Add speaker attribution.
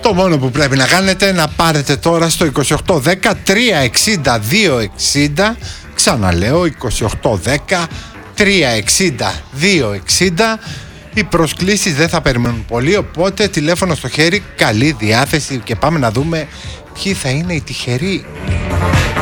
Speaker 1: Το μόνο που πρέπει να κάνετε να πάρετε τώρα στο 2810 360 260. Ξαναλέω 2810 360 260. Οι προσκλήσεις δεν θα περιμένουν πολύ, οπότε τηλέφωνο στο χέρι, καλή διάθεση και πάμε να δούμε ποιοι θα είναι οι τυχεροί.